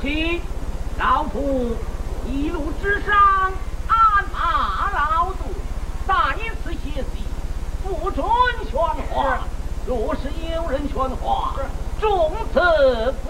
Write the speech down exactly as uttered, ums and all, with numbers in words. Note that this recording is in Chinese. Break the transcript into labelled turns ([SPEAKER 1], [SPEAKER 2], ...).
[SPEAKER 1] 起，老夫一路之上鞍马劳顿，再次歇息，不准喧哗。若是有人喧哗，重则